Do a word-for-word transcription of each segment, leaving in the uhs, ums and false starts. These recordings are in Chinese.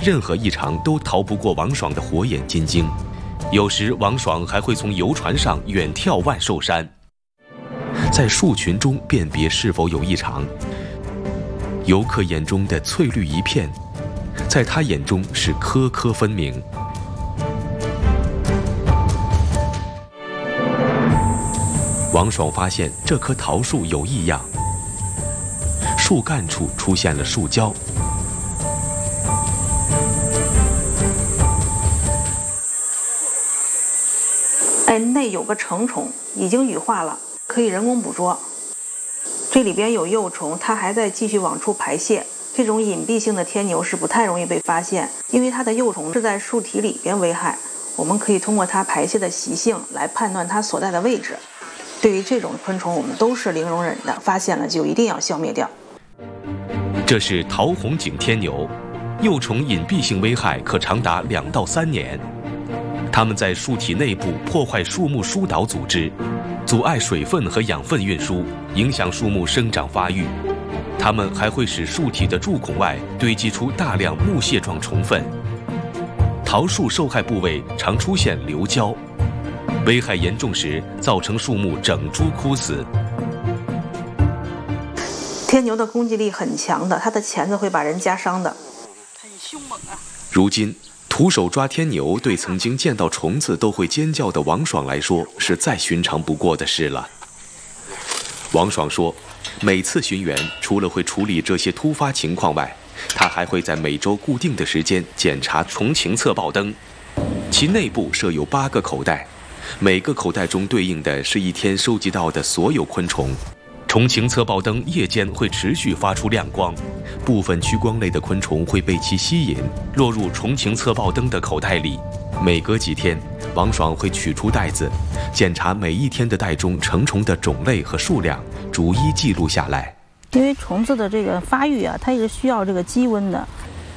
任何异常都逃不过王爽的火眼金睛。有时王爽还会从游船上远眺万寿山，在树群中辨别是否有异常。游客眼中的翠绿一片，在他眼中是颗颗分明。王爽发现这棵桃树有异样，树干处出现了树胶。 哎，内有个成虫，已经羽化了，可以人工捕捉。这里边有幼虫，它还在继续往出排泄。这种隐蔽性的天牛是不太容易被发现，因为它的幼虫是在树体里边危害。我们可以通过它排泄的习性来判断它所在的位置。对于这种昆虫，我们都是零容忍的，发现了就一定要消灭掉。 这是桃红颈天牛，幼虫隐蔽性危害可长达两到三年。它们在树体内部破坏树木疏导组织，阻碍水分和养分运输，影响树木生长发育。它们还会使树体的柱孔外堆积出大量木屑状虫粪。桃树受害部位常出现瘤胶，危害严重时造成树木整株枯死。 天牛的攻击力很强的，它的钳子会把人夹伤的。 它很凶猛啊！ 如今，徒手抓天牛对曾经见到虫子都会尖叫的王爽来说是再寻常不过的事了。王爽说，每次巡园除了会处理这些突发情况外，他还会在每周固定的时间检查虫情测报灯，其内部设有八个口袋，每个口袋中对应的是一天收集到的所有昆虫。虫情测报灯夜间会持续发出亮光，部分趋光类的昆虫会被其吸引，落入虫情测报灯的口袋里。每隔几天，王爽会取出袋子，检查每一天的袋中成虫的种类和数量，逐一记录下来。 因为虫子的这个发育啊，它也是需要这个积温的。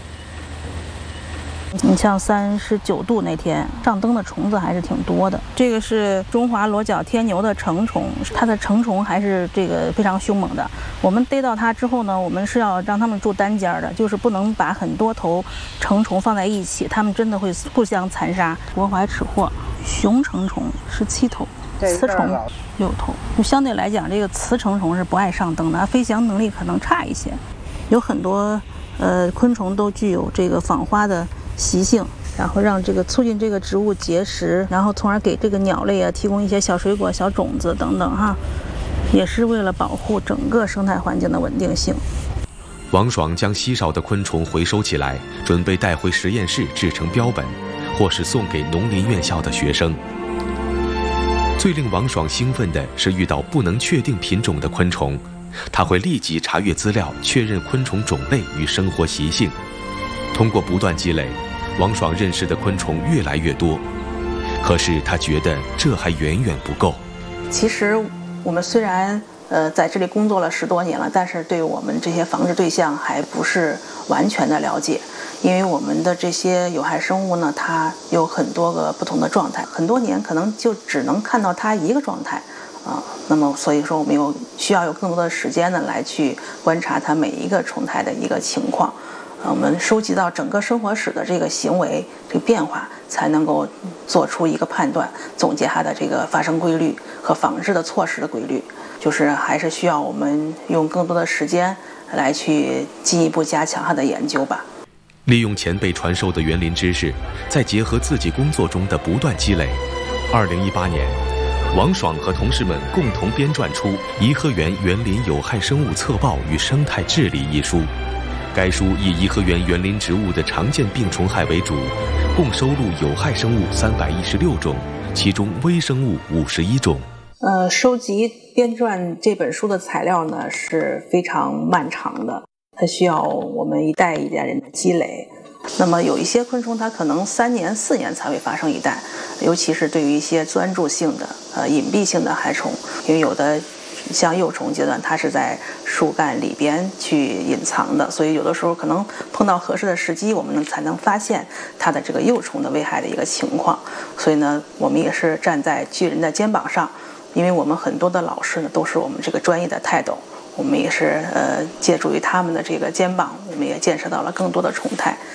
你像三十九度那天上灯的虫子还是挺多的。这个是中华裸角天牛的成虫，它的成虫还是这个非常凶猛的。我们逮到它之后呢，我们是要让它们住单间的，就是不能把很多头成虫放在一起，它们真的会互相残杀。国怀齿蛞，雄成虫十七头，雌虫六头。就相对来讲，这个雌成虫是不爱上灯的，飞翔能力可能差一些。有很多呃昆虫都具有这个访花的习性，然后让这个促进这个植物结实，然后从而给这个鸟类啊提供一些小水果、小种子等等哈，也是为了保护整个生态环境的稳定性。 王爽将稀少的昆虫回收起来，准备带回实验室制成标本，或是送给农林院校的学生。最令王爽兴奋的是遇到不能确定品种的昆虫，他会立即查阅资料，确认昆虫种类与生活习性。通过不断积累，王爽认识的昆虫越来越多，可是他觉得这还远远不够。 其实我们虽然呃在这里工作了十多年了，但是对我们这些防治对象还不是完全的了解，因为我们的这些有害生物呢，它有很多个不同的状态，很多年可能就只能看到它一个状态啊。那么所以说我们有需要有更多的时间呢来去观察它每一个虫态的一个情况。我们收集到整个生活史的这个行为、这个变化，才能够做出一个判断，总结它的这个发生规律和防治的措施的规律。就是还是需要我们用更多的时间来去进一步加强它的研究吧。 利用前辈传授的园林知识，再结合自己工作中的不断积累，二零一八年，王爽和同事们共同编撰出《颐和园园林有害生物测报与生态治理》一书。该书以颐和园园林植物的常见病虫害为主，共收录有害生物三百一十六种，其中微生物五十一种。 呃，收集编撰这本书的材料呢是非常漫长的，它需要我们一代一代人的积累。那么有一些昆虫它可能三年四年才会发生一代，尤其是对于一些钻注性的呃隐蔽性的害虫，因为有的像幼虫阶段它是在树干里边去隐藏的，所以有的时候可能碰到合适的时机，我们才能发现它的这个幼虫的危害的一个情况。所以呢，我们也是站在巨人的肩膀上，因为我们很多的老师呢都是我们这个专业的泰斗，我们也是呃借助于他们的这个肩膀，我们也见识到了更多的虫态。